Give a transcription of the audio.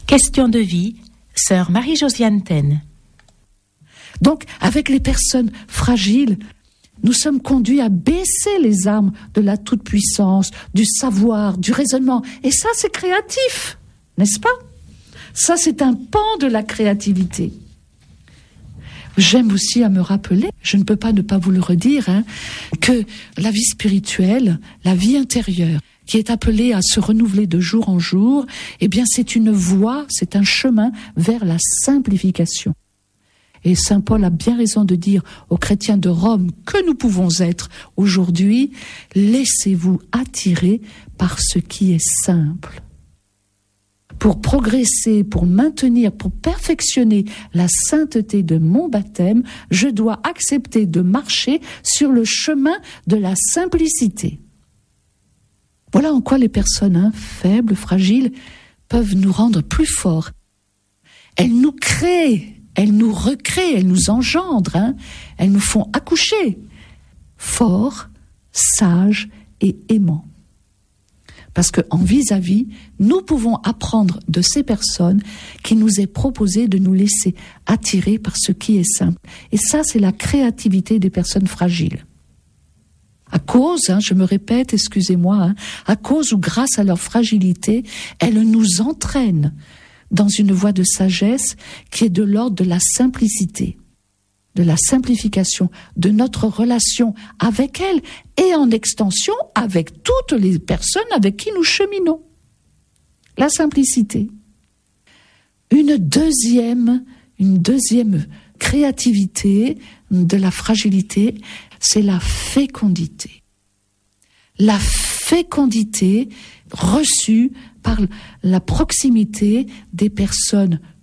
Question de vie, sœur Marie-Josiane Taine. Donc, avec les personnes fragiles, nous sommes conduits à baisser les armes de la toute-puissance, du savoir, du raisonnement. Et ça, c'est créatif, n'est-ce pas? Ça, c'est un pan de la créativité. J'aime aussi à me rappeler, je ne peux pas ne pas vous le redire, que la vie spirituelle, la vie intérieure, qui est appelée à se renouveler de jour en jour, eh bien, c'est une voie, c'est un chemin vers la simplification. Et saint Paul a bien raison de dire aux chrétiens de Rome que nous pouvons être aujourd'hui, laissez-vous attirer par ce qui est simple. Pour progresser, pour maintenir, pour perfectionner la sainteté de mon baptême, je dois accepter de marcher sur le chemin de la simplicité. Voilà en quoi les personnes faibles, fragiles, peuvent nous rendre plus forts. Elles nous créent. Elles nous recréent, elles nous engendrent, elles nous font accoucher, forts, sages et aimants. Parce qu'en vis-à-vis, nous pouvons apprendre de ces personnes qui nous est proposé de nous laisser attirer par ce qui est simple. Et ça, c'est la créativité des personnes fragiles. À cause, je me répète, excusez-moi, à cause ou grâce à leur fragilité, elles nous entraînent dans une voie de sagesse qui est de l'ordre de la simplicité, de la simplification de notre relation avec elle et en extension avec toutes les personnes avec qui nous cheminons. La simplicité. Une deuxième créativité de la fragilité, c'est la fécondité. La fécondité reçue par la proximité des personnes